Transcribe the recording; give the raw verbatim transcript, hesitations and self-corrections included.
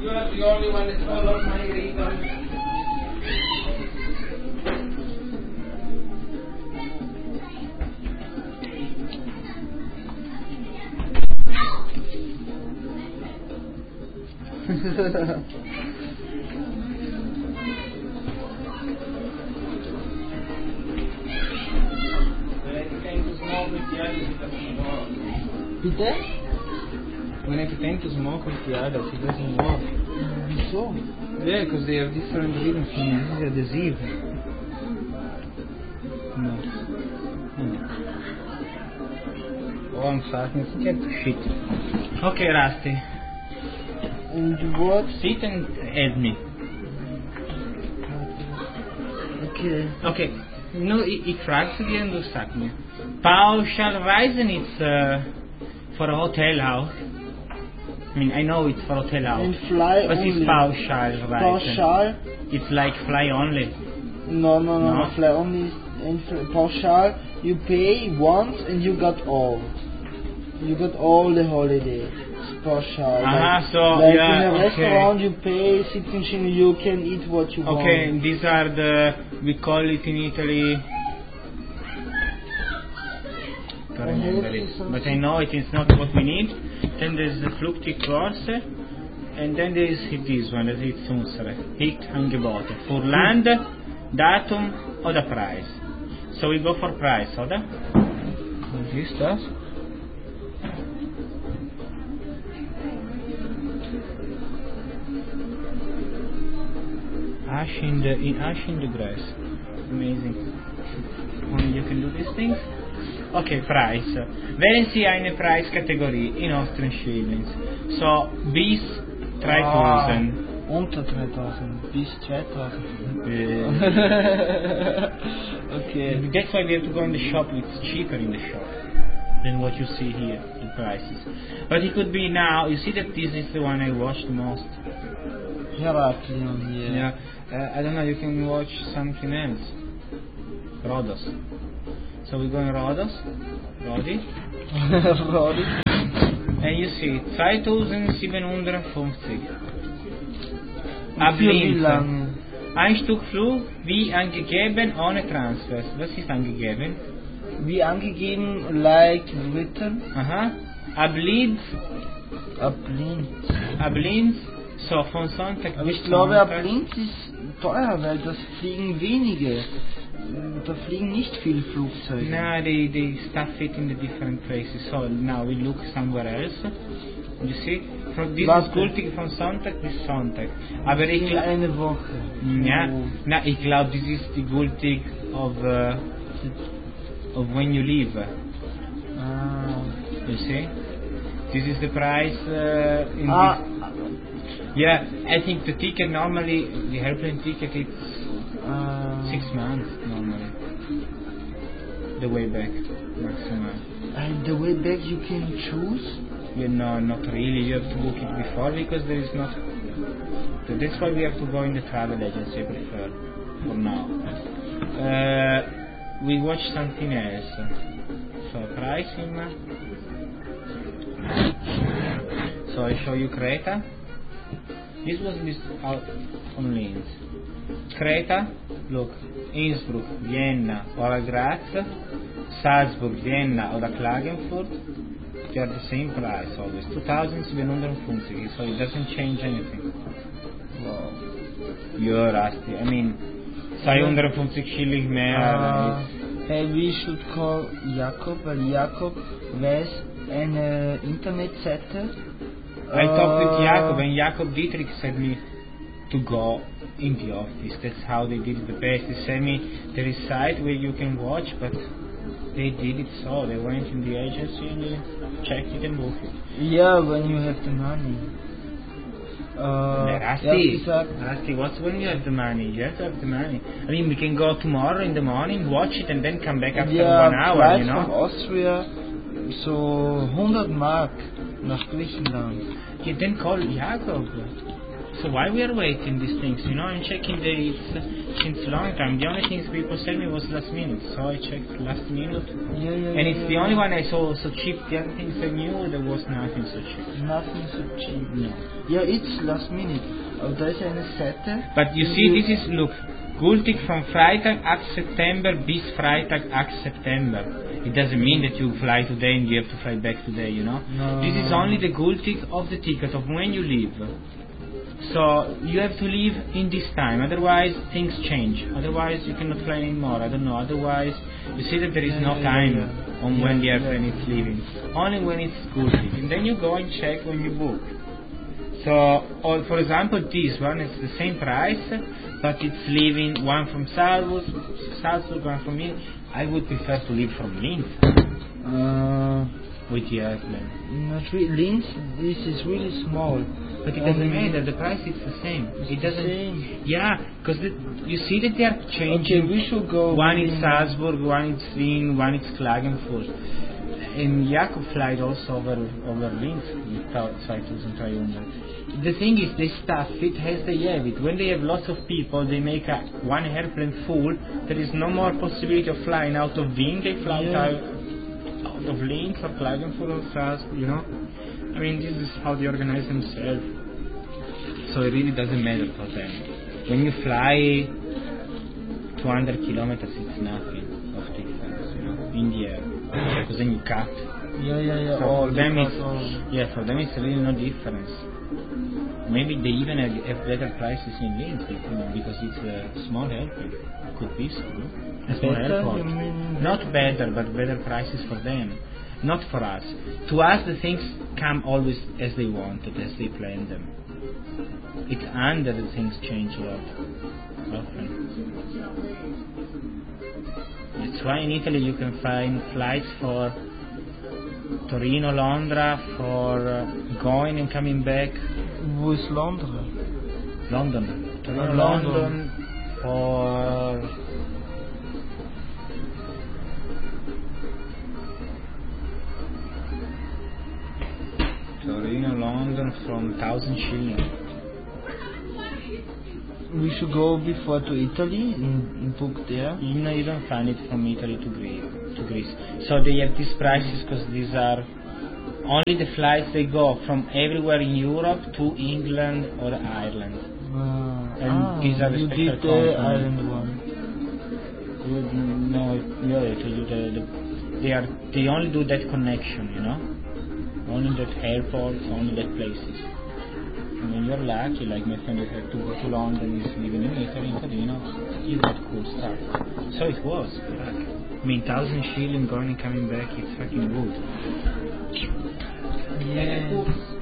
You are the only one that follows my reason. Bitte? When I pretend to smoke with the others, it doesn't work. Wieso? Yeah, because they have different rhythms from me. This is adhesive. No. No. Oh, I'm starting to get shit. Okay, Rusty. And what? Sit and help me. Okay. Okay. No, it, it tracks again, du sag mir. Pauschalreisen, it's uh, for a hotel house. I mean, I know it's for hotel house. And fly But only. it's Pauschalreisen. Pauschal? It's like fly only. No, no, no, No? no. Fly only. And fl- pauschal, you pay once and you got all. You got all the holiday. It's pauschal. Ah, like, so, like yeah, in a okay. restaurant, you pay sixteen shilling, you can eat what you want. Okay, and these are the, we call it in Italy, I don't remember it, but I know it is not what we need. Then there's the Flugtickkurse, and then there is this one, that is unsere, Hit Angebote, für Land, Datum oder Preis. So we go for price, oder? Was ist das? Ash in the, in Ash in the grass. Amazing. Only you can do these things. Okay, price. Wählen Sie eine Preiskategorie in Austrian Shillings. So, bis dreitausend. Ah, unter dreitausend, bis zweitausend. Uh, Okay. That's why we have to go in the shop. It's cheaper in the shop than what you see here, the prices. But it could be now. You see that this is the one I watched most. Heraklion here. Yeah. Uh, I don't know. You can watch something else. Rhodos. So we go in Rhodos. Rodi. Rodi. And you see zweitausendsiebenhundertfünfzig. Und für wie Blind. lange? Ein Stück Flug, wie angegeben, ohne Transfers. Was ist angegeben? Wie angegeben, like written, Aha. Ablind, ab Linz. Ablind, so von Sonntag Aber bis ich glaube, ab Sonntag. Linz ist teuer, weil das fliegen wenige. Da fliegen nicht viele Flugzeuge. No, they, they stuff it in the different places. So now we look somewhere else. You see? From this Was is gültig von Sonntag bis Sonntag. Aber ich In glaube, eine Woche. ja, Oh. na, ich glaube, this is the gültig of, uh, of when you leave. Ah. You see? This is the price uh, in Ah, this. Yeah, I think the ticket normally, the airplane ticket, it's ah. six months normally. The way back, maximum. And the way back you can choose? You know, not really. You have to book it before because there is not. So that's why we have to go in the travel agency. I prefer for now. Uh, we watch something else. So pricing. So I show you Creta. This was this out on Linz. Creta, look, Innsbruck, Vienna, or Graz, Salzburg, Vienna, or Klagenfurt. They are the same price always, two thousand seven hundred fifty, so it doesn't change anything. Wow. You're rusty. I mean, zweihundertfünfzig shilling mehr. Ah, is- hey, we should call Jakob, weil Jakob weiß eine Internetseite. I talked with Uh, Jakob, and Jakob Dietrich said me to go in the office. That's how they did it the best. They said me there is site where you can watch, but they did it so. They went in the agency and they checked it and booked it. Yeah, when you have the money. Uh, Rusty, ja, gesagt, Rusty, what's when you have the money? You have to have the money. I mean, we can go tomorrow in the morning, watch it, and then come back after ja, one hour, flight you from know? Austria, so hundert Mark nach Griechenland. You then call Jakob. So why we are waiting these things? You know, I'm checking the it's uh, since long time. The only things people sent me was last minute, so I checked last minute, Yeah, yeah. and yeah, it's yeah, the yeah. only one I saw so cheap. The other things I knew there was nothing so cheap. Nothing so cheap. No. Ja, it's last minute. Aber da ist eine Seite. But you see, this is look gültig from Freitag acht September bis Freitag acht September. It doesn't mean that you fly today and you have to fly back today. You know. No. This is only the gültig of the ticket of when you leave. So you have to leave in this time, otherwise things change. Otherwise you cannot fly anymore. I don't know. Otherwise you see that there is no Yeah, time yeah, yeah. on Yeah, when the yeah. airplane is leaving. Only when it's gültig, and then you go and check when you book. So, or for example, this one is the same price, but it's leaving one from Salzburg, Salzburg, one from Linz. I would prefer to leave from Linz Uh, with the airplane. not really. Linz, this is really small. But it doesn't Um, matter, the price is the same. It doesn't. Same. Yeah, because you see that they are Okay, changing. we should go. One is in- Salzburg, one is Wien, one is Klagenfurt. And Jakob flight also over over Linz with twenty-three hundred. The thing is, they stuff it as they have it. When they have lots of people, they make a, one airplane full. There is no more possibility of flying out of Wien. They fly Yeah. out, out of Linz or Klagenfurt or Salzburg, you know. I mean, this is how they organize themselves. So it really doesn't matter for them. When you fly two hundred kilometers, it's nothing of difference, you know, in the air. Because then you cut. Yeah, yeah, yeah. So all for them the it's, all. yeah, for them it's really no difference. Maybe they even have, have better prices in Linz, you know, because it's a small airport. Could be so, no? A small Better, airport. you mean? Not better, but better prices for them. Not for us. To us, the things come always as they wanted, as they planned them. It's under the things change a lot. Often. That's why in Italy you can find flights for Torino, Londra, for uh, going and coming back. Wo ist Londra? London. Torino, Uh, London. London. For Torino, London from thousand shilling. We should go before to Italy and book there. You know, you don't find it from Italy to Greece. To Greece. So they have these prices because these are only the flights they go from everywhere in Europe to England or Ireland. Uh, And ah, these are the you special did the company. island one. Well, No, no, I tell you the, the, they are they only do that connection, you know, only that airports, only that places. And when you're lucky, like my friend that had to go to London, is living in Italy, you know, you got cool stuff. So it was. Like, I mean, thousand shilling going and coming back, it's fucking good. Yeah.